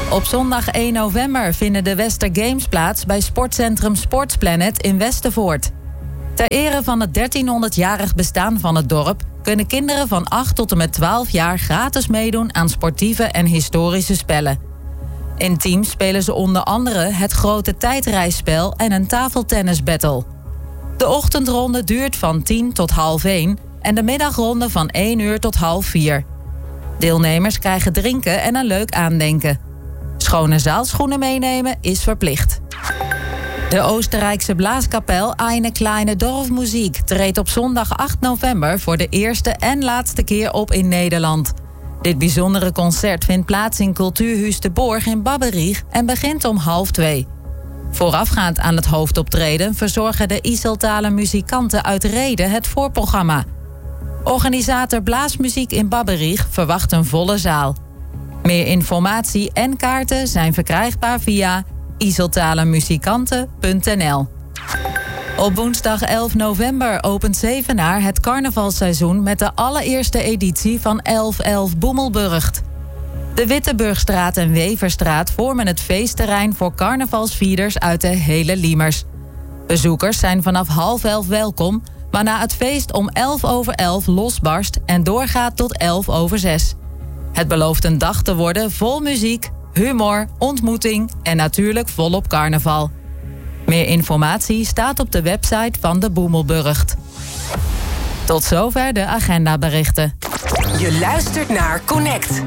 Op zondag 1 november vinden de Wester Games plaats bij sportcentrum Sportsplanet in Westervoort. Ter ere van het 1300-jarig bestaan van het dorp kunnen kinderen van 8 tot en met 12 jaar gratis meedoen aan sportieve en historische spellen. In teams spelen ze onder andere het grote tijdreisspel en een tafeltennisbattle. De ochtendronde duurt van 10 tot half 1 en de middagronde van 1 uur tot half 4. Deelnemers krijgen drinken en een leuk aandenken. Schone zaalschoenen meenemen is verplicht. De Oostenrijkse blaaskapel Eine Kleine Dorfmusik treedt op zondag 8 november voor de eerste en laatste keer op in Nederland. Dit bijzondere concert vindt plaats in Cultuurhuis de Borg in Babberich en begint om 13:30. Voorafgaand aan het hoofdoptreden verzorgen de Iseltaler muzikanten uit Rheden het voorprogramma. Organisator Blaasmuziek in Babberich verwacht een volle zaal. Meer informatie en kaarten zijn verkrijgbaar via iseltalermuzikanten.nl. Op woensdag 11 november opent Zevenaar het carnavalseizoen met de allereerste editie van 11.11 Boemelburgt. De Witteburgstraat en Weverstraat vormen het feestterrein voor carnavalsvierders uit de hele Liemers. Bezoekers zijn vanaf 10:30 welkom, waarna het feest om 11:11 losbarst en doorgaat tot 11:06. Het belooft een dag te worden vol muziek, humor, ontmoeting en natuurlijk volop carnaval. Meer informatie staat op de website van de Boemelburgt. Tot zover de agendaberichten. Je luistert naar Connect.